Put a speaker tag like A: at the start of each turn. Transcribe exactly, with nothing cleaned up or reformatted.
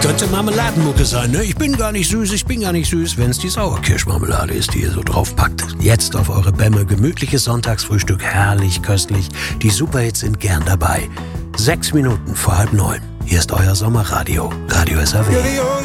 A: Könnte Marmeladenmucke sein, ne? Ich bin gar nicht süß, ich bin gar nicht süß, wenn es die Sauerkirschmarmelade ist, die ihr so draufpackt. Jetzt auf eure Bämme, gemütliches Sonntagsfrühstück, herrlich köstlich. Die Superhits sind gern dabei. Sechs Minuten vor halb neun. Hier ist euer Sommerradio, Radio S R W.